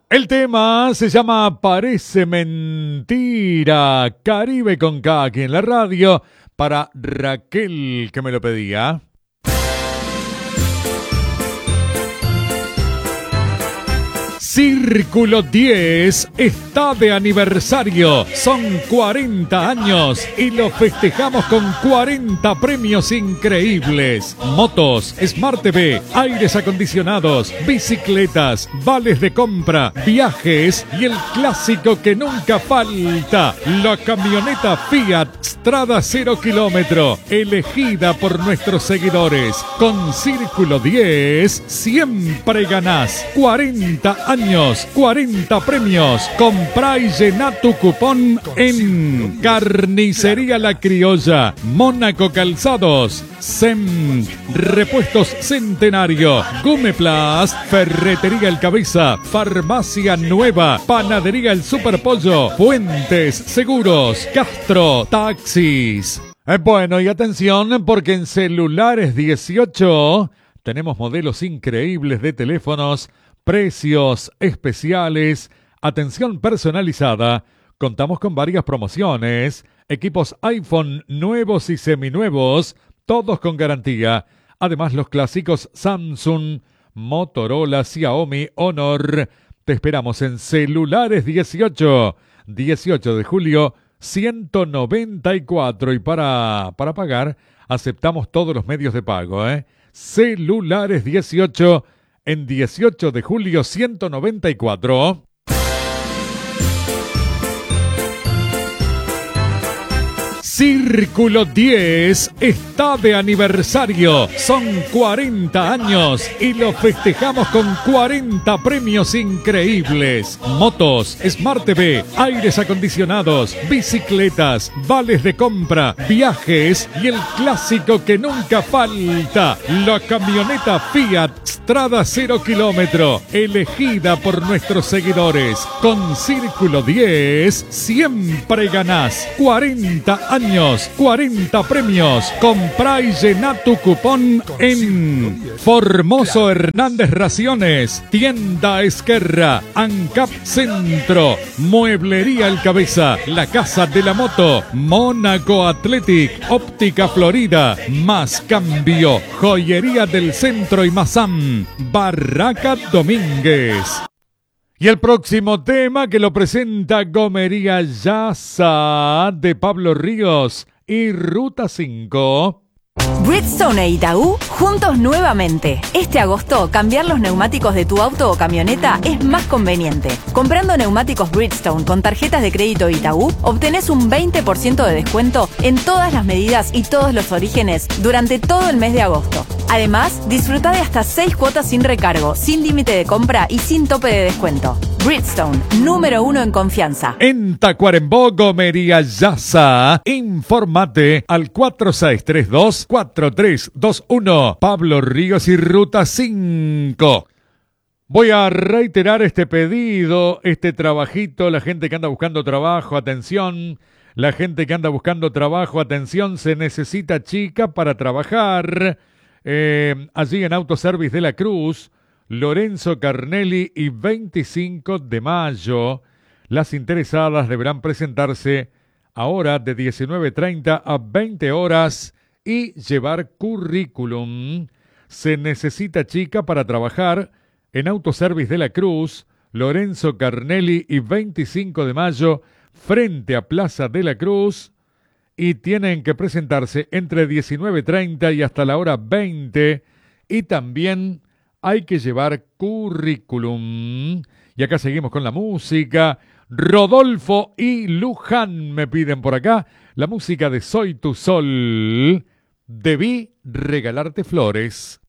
El tema se llama Parece Mentira. Caribe con K aquí en la radio para Raquel, que me lo pedía. Círculo 10 está de aniversario. Son 40 años y lo festejamos con 40 premios increíbles. Motos, Smart TV, aires acondicionados, bicicletas, vales de compra, viajes y el clásico que nunca falta, la camioneta Fiat Strada 0 kilómetro, elegida por nuestros seguidores. Con Círculo 10 siempre ganás. 40 años. 40 premios. Comprá y llená tu cupón en Carnicería La Criolla, Mónaco Calzados, SEM, Repuestos Centenario, Gumeplast, Ferretería El Cabeza, Farmacia Nueva, Panadería El Superpollo, Fuentes Seguros, Castro Taxis. Bueno, y atención, porque en Celulares 18 tenemos modelos increíbles de teléfonos, precios especiales, atención personalizada. Contamos con varias promociones, equipos iPhone nuevos y seminuevos, todos con garantía. Además, los clásicos Samsung, Motorola, Xiaomi, Honor. Te esperamos en Celulares 18 de julio, 194. Y para pagar, aceptamos todos los medios de pago, Celulares 18 en 18 de julio, 194. Círculo 10 está de aniversario. Son 40 años y lo festejamos con 40 premios increíbles. Motos, Smart TV, aires acondicionados, bicicletas, vales de compra, viajes y el clásico que nunca falta, la camioneta Fiat Strada 0 kilómetro, elegida por nuestros seguidores. Con Círculo 10 siempre ganás. 40 años. 40 premios. Comprá y llená tu cupón en Formoso Hernández Raciones, Tienda Esquerra, ANCAP Centro, Mueblería El Cabeza, La Casa de la Moto, Mónaco Athletic, Óptica Florida, Más Cambio, Joyería del Centro y Mazam, Barraca Domínguez. Y el próximo tema que lo presenta Gomería Yasa de Pablo Ríos y Ruta 5. Bridgestone e Itaú juntos nuevamente. Este agosto, cambiar los neumáticos de tu auto o camioneta es más conveniente. Comprando neumáticos Bridgestone con tarjetas de crédito Itaú, obtenés un 20% de descuento en todas las medidas y todos los orígenes durante todo el mes de agosto. Además, disfruta de hasta 6 cuotas sin recargo, sin límite de compra y sin tope de descuento. Bridgestone, número 1 en confianza. En Tacuarembó, Gomería Yasa. Informate al 4632-4321. Pablo Ríos y Ruta 5. Voy a reiterar este pedido, este trabajito. La gente que anda buscando trabajo, atención. La gente que anda buscando trabajo, atención. Se necesita chica para trabajar. Allí en Autoservice de la Cruz, Lorenzo Carnelli y 25 de mayo. Las interesadas deberán presentarse ahora de 19:30 a 20 horas y llevar currículum. Se necesita chica para trabajar en Autoservice de la Cruz, Lorenzo Carnelli y 25 de mayo, frente a Plaza de la Cruz. Y tienen que presentarse entre 19:30 y hasta la hora 20. Y también hay que llevar currículum. Y acá seguimos con la música. Rodolfo y Luján me piden por acá la música de Soy tu Sol. Debí regalarte flores.